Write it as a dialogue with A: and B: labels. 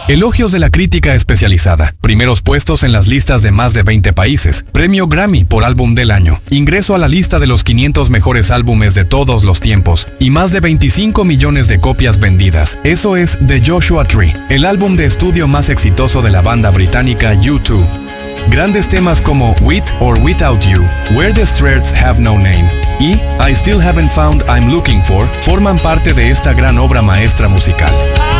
A: Elogios de la crítica especializada, primeros puestos en las listas de más de 20 países, premio Grammy por álbum del año, ingreso a la lista de los 500 mejores álbumes de todos los tiempos y más de 25 millones de copias vendidas. Eso es The Joshua Tree, el álbum de estudio más exitoso de la banda británica U2. Grandes temas como With or Without You, Where the Streets Have No Name y I Still Haven't Found I'm Looking For forman parte de esta gran obra maestra musical.